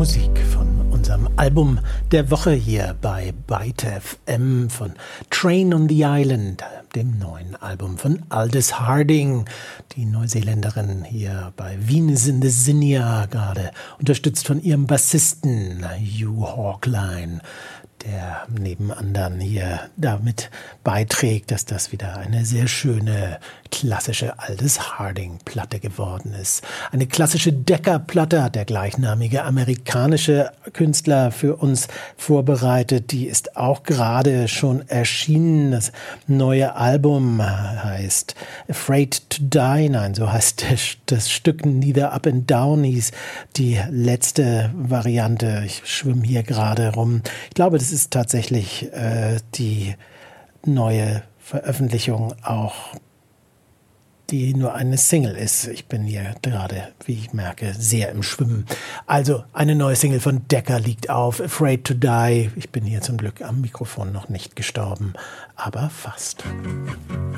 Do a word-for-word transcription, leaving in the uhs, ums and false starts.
Musik von unserem Album der Woche hier bei Byte F M von Train on the Island, dem neuen Album von Aldous Harding, die Neuseeländerin hier bei Venus in the Zinnia, gerade unterstützt von ihrem Bassisten Hugh Hawkline, der neben anderen hier damit beiträgt, dass das wieder eine sehr schöne, klassische Aldous Harding-Platte geworden ist. Eine klassische Decca-Platte hat der gleichnamige amerikanische Künstler für uns vorbereitet. Die ist auch gerade schon erschienen. Das neue Album heißt Afraid to Die. Nein, so heißt das Stück Neither Up and Down, hieß die letzte Variante. Ich schwimme hier gerade rum. Ich glaube, das ist tatsächlich äh, die neue Veröffentlichung, auch die nur eine Single ist. Ich bin hier gerade, wie ich merke, sehr im Schwimmen. Also eine neue Single von Decca liegt auf, Afraid to Die. Ich bin hier zum Glück am Mikrofon noch nicht gestorben, aber fast.